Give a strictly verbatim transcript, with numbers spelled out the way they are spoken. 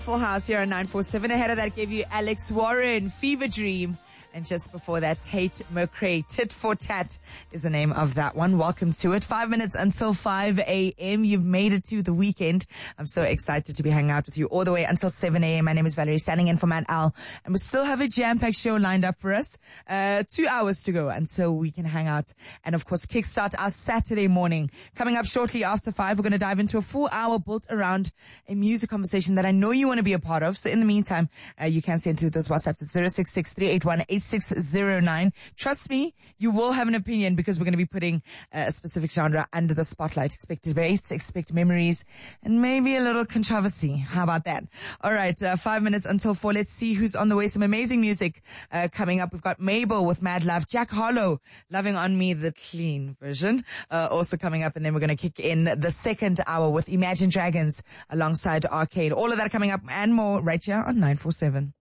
Full House here on nine four seven. Ahead of that gave you Alex Warren, Fever Dream. And just before that, Tate McRae, Tit for Tat is the name of that one. Welcome to it. Five minutes until five a.m. You've made it to the weekend. I'm so excited to be hanging out with you all the way until seven a.m. My name is Valerie, standing in for Matt Al. And we still have a jam-packed show lined up for us. Uh, two hours to go until we can hang out and, of course, kickstart our Saturday morning. Coming up shortly after five, we're going to dive into a full hour built around a music conversation that I know you want to be a part of. So in the meantime, uh, you can send through those WhatsApps at zero six six three eight one eight six zero nine. Trust me, you will have an opinion because we're going to be putting uh, a specific genre under the spotlight. Expect debates, expect memories, and maybe a little controversy. How about that? All right, uh, five minutes until four. Let's see who's on the way. Some amazing music uh, coming up. We've got Mabel with Mad Love, Jack Harlow, Loving on Me, the clean version, uh, also coming up. And then we're going to kick in the second hour with Imagine Dragons alongside Arcade. All of that coming up and more right here on nine four seven.